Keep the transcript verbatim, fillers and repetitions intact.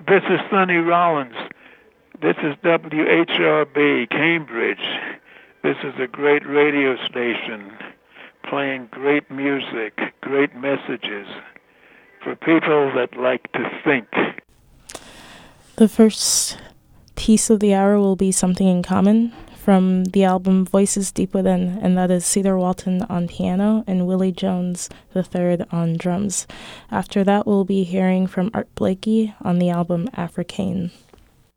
This is Sonny Rollins. This is W H R B, Cambridge. This is a great radio station playing great music, great messages for people that like to think. The first piece of the hour will be Something in Common from the album Voices Deep Within, and that is Cedar Walton on piano and Willie Jones the third on drums. After that, we'll be hearing from Art Blakey on the album Africane.